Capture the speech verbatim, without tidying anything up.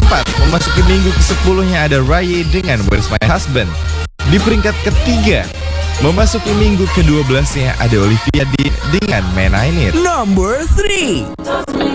keempat, memasuki minggu kesepuluhnya ada Raya dengan Where's My Husband. Di peringkat ketiga, memasuki minggu kedua belasnya ada Olivia Dean dengan Man I Need. Number three.